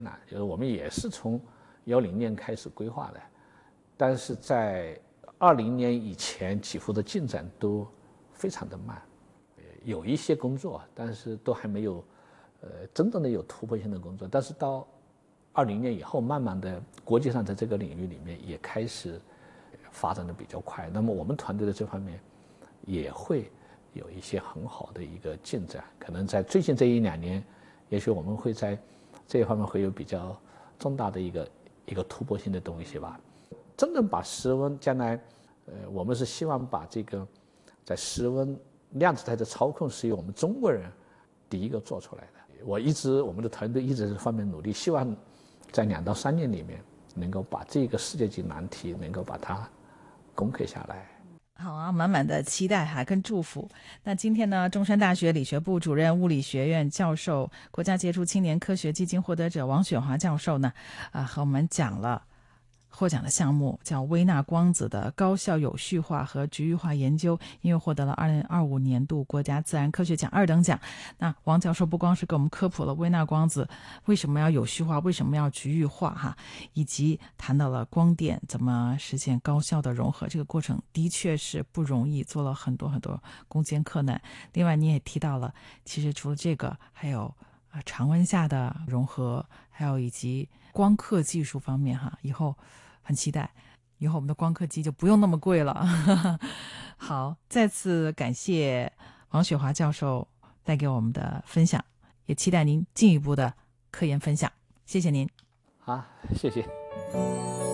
那就是我们也是从10年开始规划的，但是在20年以前几乎的进展都非常的慢，有一些工作，但是都还没有真正的有突破性的工作。但是到20年以后，慢慢的国际上在这个领域里面也开始发展的比较快。那么我们团队的这方面也会有一些很好的一个进展，可能在最近这1-2年，也许我们会在这一方面会有比较重大的一个突破性的东西吧。真正把室温将来，我们是希望把这个在室温量子态的操控是由我们中国人第一个做出来的。我们的团队一直在这方面努力，希望在2到3年里面能够把这个世界级难题能够把它攻克下来。 好啊，满满的期待还跟祝福。那今天呢，中山大学理学部主任、物理学院教授、国家杰出青年科学基金获得者王雪华教授呢，和我们讲了获奖的项目叫微纳光子的高效有序化和局域化研究，因为获得了2025年度国家自然科学奖2等奖。那王教授不光是给我们科普了微纳光子为什么要有序化，为什么要局域化以及谈到了光电怎么实现高效的融合，这个过程的确是不容易，做了很多很多攻坚克难。另外你也提到了，其实除了这个还有常温下的融合，还有以及光刻技术方面以后很期待，以后我们的光刻机就不用那么贵了。好，再次感谢王雪华教授带给我们的分享，也期待您进一步的科研分享。谢谢您。 好，谢谢。